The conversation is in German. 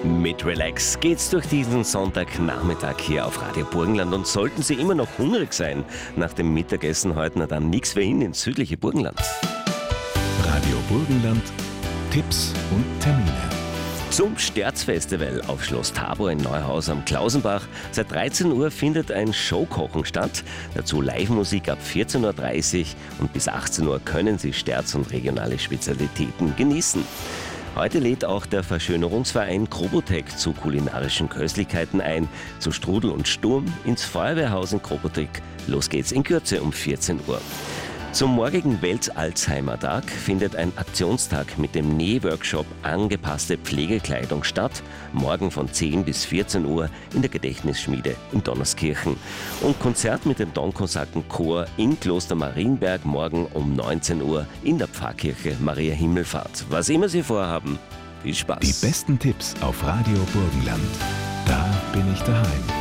Mit Relax geht's durch diesen Sonntagnachmittag hier auf Radio Burgenland. Und sollten Sie immer noch hungrig sein nach dem Mittagessen heute, na dann nix für hin ins südliche Burgenland. Radio Burgenland, Tipps und Termine. Zum Sterzfestival auf Schloss Tabor in Neuhaus am Klausenbach. Seit 13 Uhr findet ein Showkochen statt. Dazu Live-Musik ab 14.30 Uhr und bis 18 Uhr können Sie Sterz und regionale Spezialitäten genießen. Heute lädt auch der Verschönerungsverein Krobotec zu kulinarischen Köstlichkeiten ein, zu Strudel und Sturm ins Feuerwehrhaus in Krobotec. Los geht's in Kürze um 14 Uhr. Zum morgigen Welt-Alzheimer-Tag findet ein Aktionstag mit dem Nähworkshop Angepasste Pflegekleidung statt. Morgen von 10 bis 14 Uhr in der Gedächtnisschmiede in Donnerskirchen. Und Konzert mit dem Donkosaken-Chor in Kloster Marienberg morgen um 19 Uhr in der Pfarrkirche Maria Himmelfahrt. Was immer Sie vorhaben, viel Spaß. Die besten Tipps auf Radio Burgenland. Da bin ich daheim.